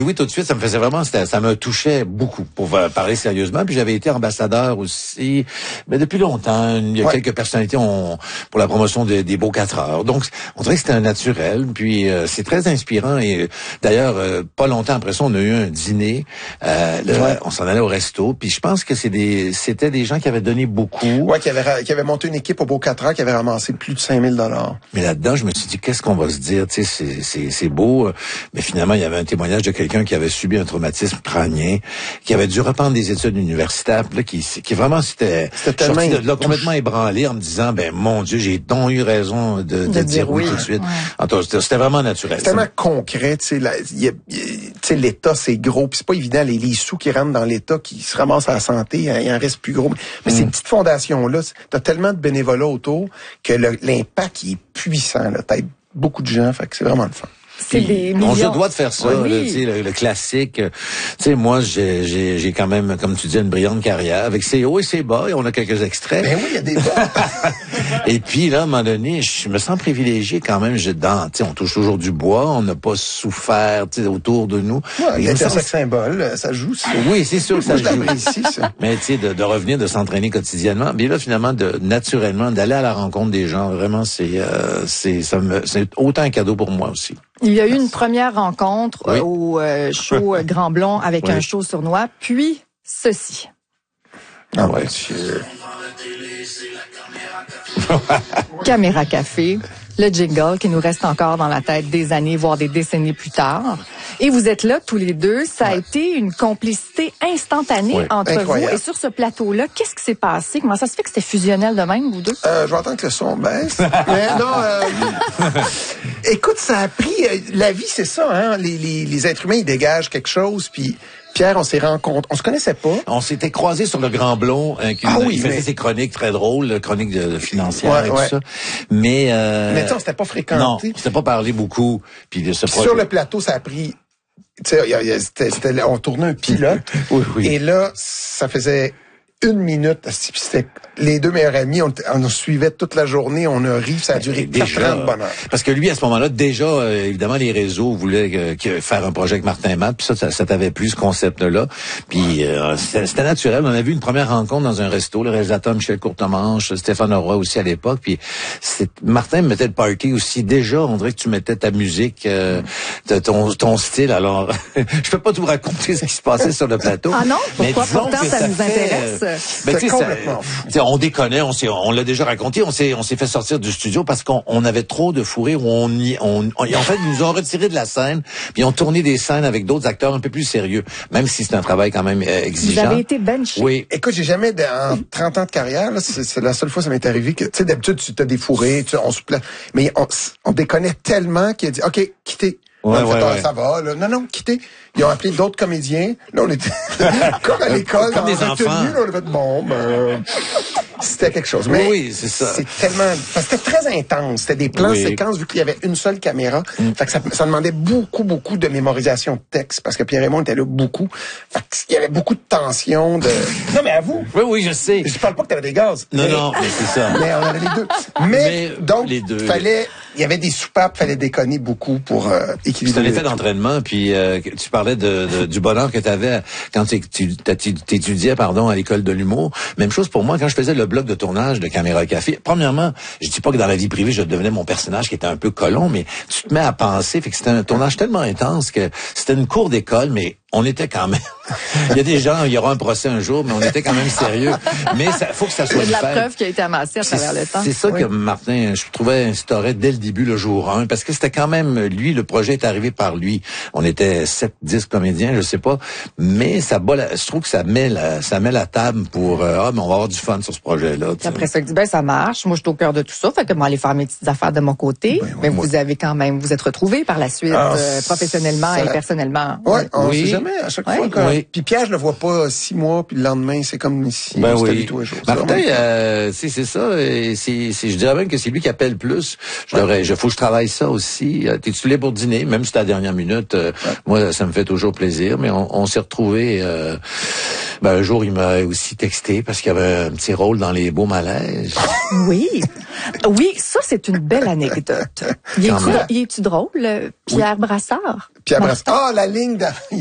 Oui, tout de suite, ça me faisait vraiment, ça me touchait beaucoup, pour parler sérieusement. Puis j'avais été ambassadeur aussi, mais depuis longtemps. Il y a quelques personnalités pour la promotion des beaux 4 heures. Donc, on dirait que c'était un naturel. Puis c'est très inspirant. Et d'ailleurs, pas longtemps après ça, on a eu un dîner. On s'en allait au resto. Puis je pense que c'était des gens qui avaient donné beaucoup. Ouais, qui avaient monté une équipe au beau 4 heures, qui avait ramassé plus de 5 000 $. Mais là-dedans, je me suis dit, qu'est-ce qu'on va se dire? Tu sais, c'est beau. Mais finalement, il y avait un témoignage de quelqu'un qui avait subi un traumatisme crânien, qui avait dû reprendre des études universitaires, là, qui vraiment c'était sorti de là complètement ébranlé en me disant, ben mon Dieu, j'ai donc eu raison de dire oui tout de suite. Ouais. C'était vraiment naturel. C'est tellement concret, tu sais, l'État c'est gros, puis c'est pas évident les sous qui rentrent dans l'État qui se ramassent à la santé, il en reste plus gros. Mais ces petites fondations là, t'as tellement de bénévolat autour que l'impact il est puissant là, t'aides beaucoup de gens, fait que c'est vraiment le fun. On se doit de faire ça, le classique. Tu sais, moi, j'ai quand même, comme tu dis, une brillante carrière avec ses hauts et ses bas, et on a quelques extraits. Ben oui, il y a des bas. Et puis là, à un moment donné, je me sens privilégié quand même. Tu sais, on touche toujours du bois, on n'a pas souffert, tu sais, autour de nous. Ouais, l'intersexe symbole, ça joue. Oui, c'est sûr que ça joue. Ici, ça. Mais tu sais, de revenir, de s'entraîner quotidiennement, mais là, finalement, naturellement, d'aller à la rencontre des gens, vraiment, c'est autant un cadeau pour moi aussi. Il y a eu une première rencontre au show Grand Blond avec un show sournois, puis ceci. Ah ouais. Caméra Café, le jingle qui nous reste encore dans la tête des années, voire des décennies plus tard. Et vous êtes là tous les deux. Ça a été une complicité instantanée entre vous. Et sur ce plateau-là, qu'est-ce qui s'est passé? Comment ça se fait que c'était fusionnel de même, vous deux? Je vais attendre que le son baisse. Mais non, écoute, ça a pris... la vie, c'est ça, hein? Les êtres humains, ils dégagent quelque chose, puis... Pierre, on s'est rencontrés, on se connaissait pas. On s'était croisés sur le Grand Blond, il faisait ses chroniques très drôles, chroniques financières et tout ça. Mais tu sais, on s'était pas fréquentés. Non, on s'était pas parlé beaucoup. Puis sur le plateau, ça a pris, tu sais, on tournait un pilote. oui. Et là, ça faisait 1 minute, c'était les deux meilleurs amis, on suivait toute la journée, on a ri, ça a duré 4 ans de bonheur. Parce que lui, à ce moment-là, déjà, évidemment, les réseaux voulaient faire un projet avec Martin Matt, puis ça t'avait plu, ce concept-là. Puis c'était naturel. On a vu une première rencontre dans un resto, le réalisateur Michel Courtemanche, Stéphane Roy aussi à l'époque, puis Martin me mettait le party aussi. Déjà, on dirait que tu mettais ta musique, ton style. Alors, je peux pas tout raconter ce qui se passait sur le plateau. Ah non? Pourquoi? Pourtant, ça nous intéresse. Ben, on déconne, on l'a déjà raconté, on s'est fait sortir du studio parce qu'on avait trop de fourrés où en fait, ils nous ont retiré de la scène, puis on tourné des scènes avec d'autres acteurs un peu plus sérieux, même si c'est un travail quand même exigeant. Vous avez été benché. Oui. Écoute, j'ai jamais, en 30 ans de carrière, là, c'est la seule fois que ça m'est arrivé que, tu sais, d'habitude, tu as des fourrés, on se plaît, mais on déconnait tellement qu'il a dit, OK, quittez. Ça va, là. Non, quittez. Ils ont appelé d'autres comédiens. Là, on était comme à l'école, comme des enfants. Là, on avait dit, c'était quelque chose. Mais oui, c'est ça. C'est tellement, parce que c'était très intense. C'était des plans séquences vu qu'il y avait une seule caméra. Fait que ça demandait beaucoup de mémorisation de texte parce que Pierre Raymond était là beaucoup. Fait qu'il y avait beaucoup de tension Non, mais à vous. Oui, je sais. Je parle pas que t'avais des gaz. Non, mais c'est ça. Mais on avait les deux. Mais donc, il y avait des soupapes, fallait déconner beaucoup pour équilibrer. C'est un effet d'entraînement, puis tu parlais du bonheur que tu avais quand tu étudiais à l'école de l'humour. Même chose pour moi, quand je faisais le bloc de tournage de Caméra Café. Premièrement, je dis pas que dans la vie privée, je devenais mon personnage qui était un peu colon, mais tu te mets à penser, fait que c'était un tournage tellement intense que c'était une cour d'école, mais on était quand même... Il y a des gens, il y aura un procès un jour, mais on était quand même sérieux. Mais ça faut que ça soit de la preuve qui a été amassée à travers le temps. C'est ça que Martin, je trouvais, instaurait dès le début, le jour 1, parce que c'était quand même, lui, le projet est arrivé par lui. On était 7-10 comédiens, je sais pas, mais je trouve que ça met la table pour, mais on va avoir du fun sur ce projet-là. Après ça, il dit, ça marche. Moi, je suis au cœur de tout ça. Fait que moi, aller faire mes petites affaires de mon côté. Mais vous avez quand même, vous êtes retrouvés par la suite, professionnellement et personnellement. Oui. Jamais, à chaque fois. Puis Pierre, je le vois pas 6 mois, puis le lendemain, c'est comme si c'était lui tous les jours. Martin, c'est ça. Je dirais même que c'est lui qui appelle plus. Faut que je travaille ça aussi. T'es-tu libre pour dîner, même si c'est à la dernière minute? Moi, ça me fait toujours plaisir, mais on s'est retrouvés Ben, un jour, il m'a aussi texté parce qu'il y avait un petit rôle dans Les Beaux Malaises. Oui. Oui, ça, c'est une belle anecdote. Il est-tu drôle, Pierre Brassard? Pierre Brassard. Ah, la ligne